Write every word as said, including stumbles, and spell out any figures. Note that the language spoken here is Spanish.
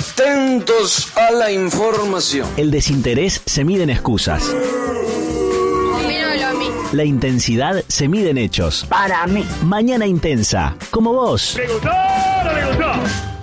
Atentos a la información. El desinterés se mide en excusas. La intensidad se mide en hechos. Para mí. Mañana intensa, como vos. ¿Le gustó o no le gustó?